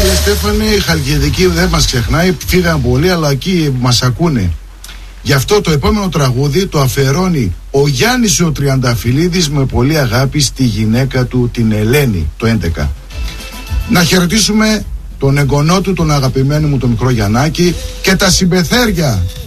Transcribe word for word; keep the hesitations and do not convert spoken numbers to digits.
Φίλε Στέφανε, η Χαλκιδική δεν μας ξεχνάει, φύγαν πολλοί, αλλά εκεί μας ακούνε. Γι' αυτό το επόμενο τραγούδι το αφιερώνει ο Γιάννης ο Τριανταφυλλίδης με πολύ αγάπη στη γυναίκα του, την Ελένη, το έντεκα. Να χαιρετήσουμε τον εγγονό του, τον αγαπημένο μου τον μικρό Γιαννάκη, και τα συμπεθέρια